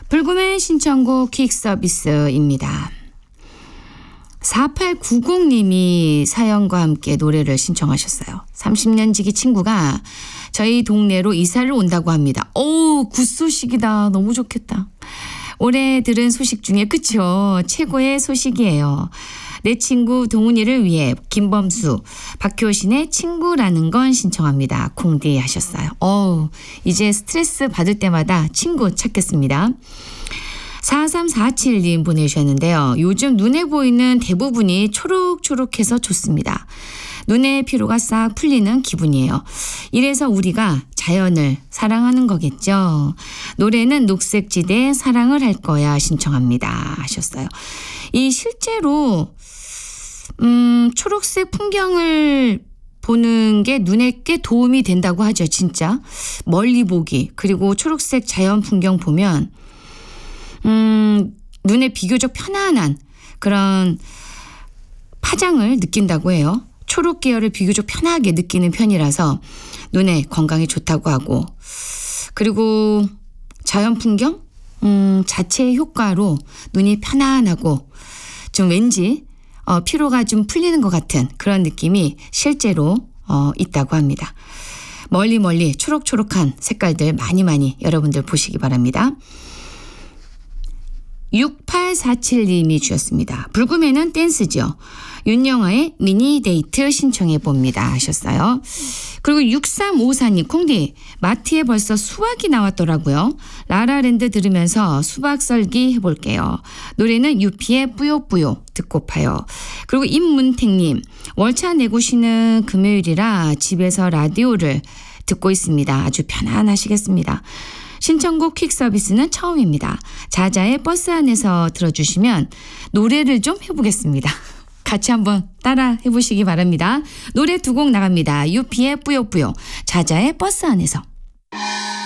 불금의 신청곡 퀵 서비스입니다. 4890님이 사연과 함께 노래를 신청하셨어요. 30년 지기 친구가 저희 동네로 이사를 온다고 합니다. 오, 굿소식이다. 너무 좋겠다. 올해 들은 소식 중에 그쵸? 최고의 소식이에요. 내 친구 동훈이를 위해 김범수, 박효신의 친구라는 건 신청합니다. 콩디 하셨어요. 이제 스트레스 받을 때마다 친구 찾겠습니다. 4347님 보내주셨는데요. 요즘 눈에 보이는 대부분이 초록초록해서 좋습니다. 눈의 피로가 싹 풀리는 기분이에요. 이래서 우리가 자연을 사랑하는 거겠죠. 노래는 녹색지대에 사랑을 할 거야 신청합니다 하셨어요. 이 실제로 초록색 풍경을 보는 게 눈에 꽤 도움이 된다고 하죠. 진짜 멀리 보기 그리고 초록색 자연 풍경 보면 눈에 비교적 편안한 그런 파장을 느낀다고 해요. 초록 계열을 비교적 편하게 느끼는 편이라서 눈에 건강에 좋다고 하고 그리고 자연 풍경 자체의 효과로 눈이 편안하고 좀 왠지 피로가 좀 풀리는 것 같은 그런 느낌이 실제로 있다고 합니다. 멀리 초록초록한 색깔들 많이 여러분들 보시기 바랍니다. 6847님이 주셨습니다. 불금에는 댄스죠. 윤영아의 미니 데이트 신청해 봅니다 하셨어요. 그리고 6354님 콩디 마트에 벌써 수박이 나왔더라고요. 라라랜드 들으면서 수박 썰기 해볼게요. 노래는 유피의 뿌요뿌요 듣고파요. 그리고 임문택님 월차 내고 쉬는 금요일이라 집에서 라디오를 듣고 있습니다. 아주 편안하시겠습니다. 신청곡 퀵 서비스는 처음입니다. 자자의 버스 안에서 들어주시면 노래를 좀 해보겠습니다. 같이 한번 따라 해보시기 바랍니다. 노래 두 곡 나갑니다. 유피의 뿌요뿌요, 자자의 버스 안에서.